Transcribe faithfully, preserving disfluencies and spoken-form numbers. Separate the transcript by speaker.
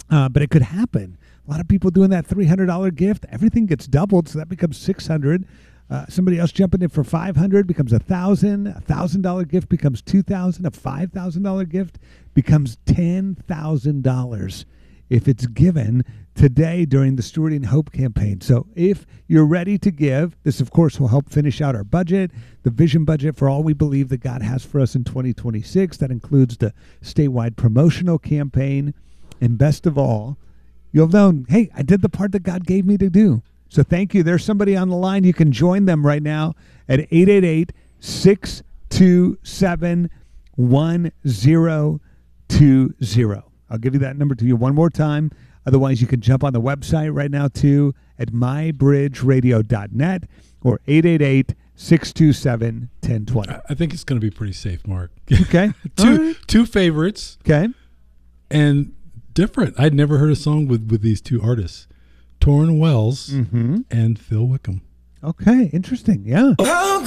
Speaker 1: Uh, but it could happen. A lot of people doing that three hundred dollars gift. Everything gets doubled, so that becomes six hundred dollars. Uh, somebody else jumping in for five hundred dollars becomes one thousand dollars. A one thousand dollars gift becomes two thousand dollars. A five thousand dollars gift becomes ten thousand dollars if it's given today during the Stewarding Hope campaign. So if you're ready to give, this, of course, will help finish out our budget, the vision budget for all we believe that God has for us in twenty twenty-six. That includes the statewide promotional campaign. And best of all, you'll know, hey, I did the part that God gave me to do. So thank you. There's somebody on the line. You can join them right now at eight eight eight, six two seven, one zero two zero. I'll give you that number to you one more time. Otherwise, you can jump on the website right now, too, at my bridge radio dot net or eight eight eight, six two seven, one zero two zero.
Speaker 2: I think it's going to be pretty safe, Mark.
Speaker 1: Okay.
Speaker 2: two,
Speaker 1: right.
Speaker 2: two favorites.
Speaker 1: Okay.
Speaker 2: And different. I'd never heard a song with, with these two artists, Torrin Wells
Speaker 1: mm-hmm.
Speaker 2: and Phil Wickham.
Speaker 1: Okay. Interesting. Yeah.
Speaker 3: Oh,